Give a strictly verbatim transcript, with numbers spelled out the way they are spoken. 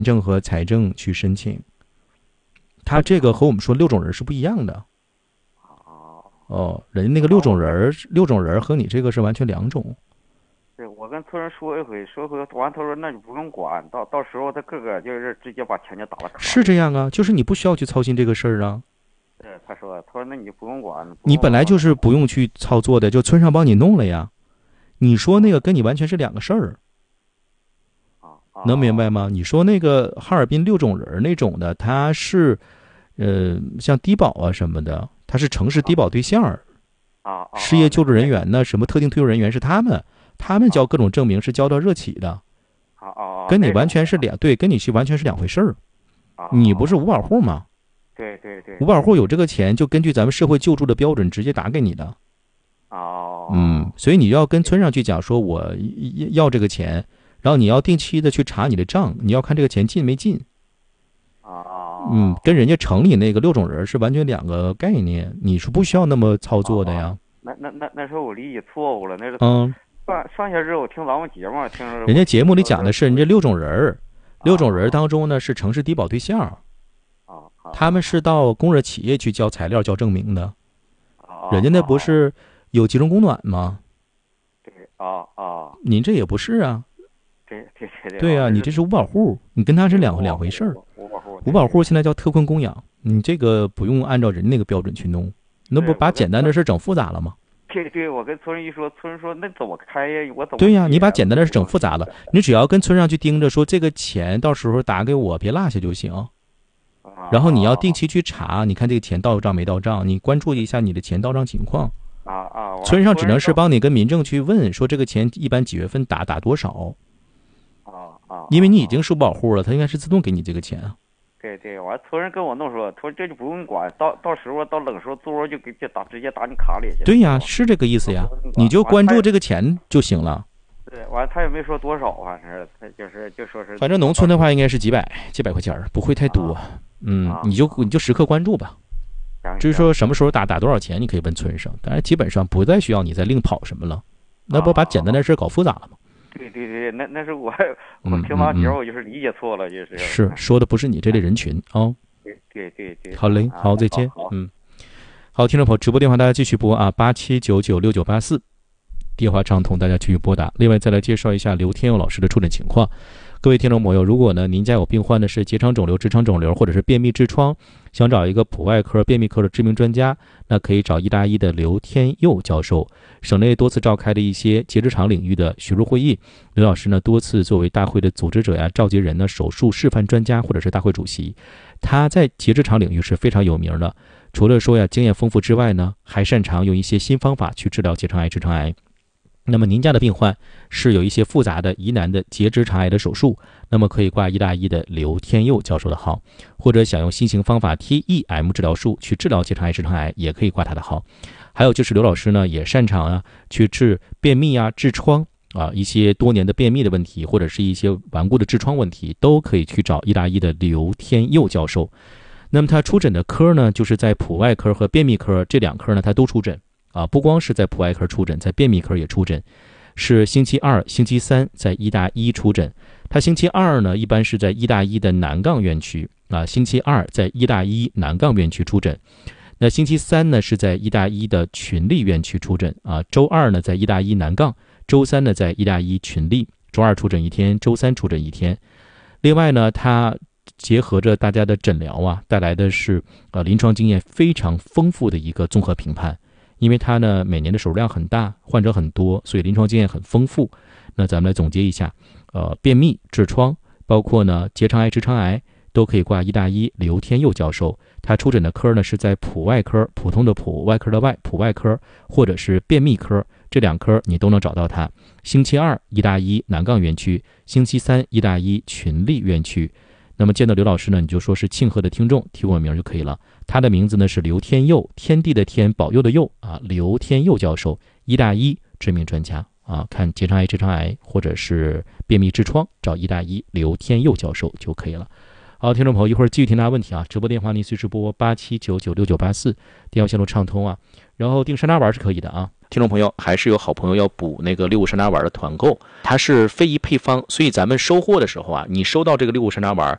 政和财政去申请。他这个和我们说六种人是不一样的。哦，人家那个六种人，六种人和你这个是完全两种。 对，我跟村人说一回，说一回完，他说那就不用管，到到时候他各个就是直接把钱就打了卡。 是这样啊，就是你不需要去操心这个事儿啊。 对，他说，他说那你就不用管。 你本来就是不用去操作的，就村上帮你弄了呀。你说那个跟你完全是两个事儿。能明白吗？你说那个哈尔滨六种人那种的，他是，呃，像低保啊什么的，他是城市低保对象， 啊， 失业救助人员呢，什么特定退休人员是他们，他们交各种证明是交到热企的， 啊， 跟你完全是两对，跟你是完全是两回事儿。你不是五保户吗？ 对对对， 五保户有这个钱，就根据咱们社会救助的标准直接打给你的。 哦， 嗯，所以你要跟村上去讲说，我要这个钱。然后你要定期的去查你的账，你要看这个钱进没进。 啊， 嗯，跟人家城里那个六种人是完全两个概念，你是不需要那么操作的呀。 那那那那时候我理解错误了，那是嗯， 上上些日我听咱们节目，听人家节目里讲的是人家六种人，六种人当中呢是城市低保对象，他们是到供热企业去交材料、交证明的。人家那不是有集中供暖吗？ 对啊啊， 您这也不是啊。 对对对对呀、啊，你这是五保户，你跟他是两两回事儿。五保户现在叫特困供养，你这个不用按照人那个标准去弄，那不把简单的事整复杂了吗？ 对对，我跟村人一说，村人说那怎么开呀？我怎么？ 对呀、啊，你把简单的事整复杂了，你只要跟村上去盯着说这个钱到时候打给我，别落下就行。然后你要定期去查，你看这个钱到账没到账，你关注一下你的钱到账情况。 啊啊！ 村上只能是帮你跟民政去问，说这个钱一般几月份打，打多少。 啊啊！ 因为你已经是五保户了，他应该是自动给你这个钱啊。 对对，完村人跟我弄说，他说这就不用管，到到时候到冷时候桌就给就打直接打你卡里去。 对呀，是这个意思呀，你就关注这个钱就行了。 对，完他也没说多少，反正他就是就说是。 反正农村的话应该是几百几百块钱，不会太多。嗯，你就你就时刻关注吧。至于说什么时候打打多少钱，你可以问村上，当然基本上不再需要你再另跑什么了，那不把简单的事搞复杂了吗？ 对对对，那那是我我听到节目我就是理解错了，就是是说的不是你这类人群啊。 对对对对， 好嘞，好，再见。嗯，好，听众朋友，直播电话大家继续拨啊，八七九九六九八四，电话畅通，大家继续拨打。另外再来介绍一下刘天佑老师的出诊情况。各位听众朋友，如果呢您家有病患的是结肠肿瘤、直肠肿瘤或者是便秘痔疮，想找一个普外科、便秘科的知名专家，那可以找医大医的刘天佑教授。省内多次召开的一些结直肠领域的学术会议，刘老师呢多次作为大会的组织者呀、召集人呢、手术示范专家或者是大会主席。他在结直肠领域是非常有名的，除了说呀经验丰富之外呢，还擅长用一些新方法去治疗结肠癌、直肠癌。那么您家的病患是有一些复杂的疑难的结直肠癌的手术，那么可以挂医大医的刘天佑教授的号，或者想用新型方法 T E M 治疗术去治疗结肠癌、直肠癌，也可以挂他的号。还有就是刘老师呢也擅长啊去治便秘啊、痔疮啊，一些多年的便秘的问题，或者是一些顽固的痔疮问题，都可以去找医大医的刘天佑教授。那么他出诊的科呢，就是在普外科和便秘科这两科呢，他都出诊。啊，不光是在普外科出诊，在便秘科也出诊，是星期二、星期三在医大一出诊。他星期二呢，一般是在医大一的南杠院区啊，星期二在医大一南杠院区出诊。那星期三呢，是在医大一的群力院区出诊啊。周二呢，在医大一南杠，周三呢，在医大一群力。周二出诊一天，周三出诊一天。另外呢，他结合着大家的诊疗啊，带来的是呃临床经验非常丰富的一个综合评判。因为他呢每年的手术量很大，患者很多，所以临床经验很丰富。那咱们来总结一下，呃，便秘、痔疮，包括呢结肠癌、直肠癌，都可以挂医大医刘天佑教授。他出诊的科呢是在普外科，普通的普，外科的外，普外科，或者是便秘科，这两科你都能找到他。星期二医大医南杠院区，星期三医大医群力院区。那么见到刘老师呢，你就说是庆贺的听众，提我名就可以了。他的名字呢是刘天佑，天地的天，保佑的佑啊，刘天佑教授，医大医知名专家啊，看结肠癌、直肠癌或者是便秘、痔疮，找医大医刘天佑教授就可以了。好，听众朋友，一会儿继续听大家问题啊，直播电话您随时拨八七九九六九八四，电话线路畅通啊，然后订山楂丸是可以的啊。 听众朋友还是有好朋友要补那个六五山楂丸的团购，它是非遗配方，所以咱们收货的时候啊，你收到这个六五山楂丸，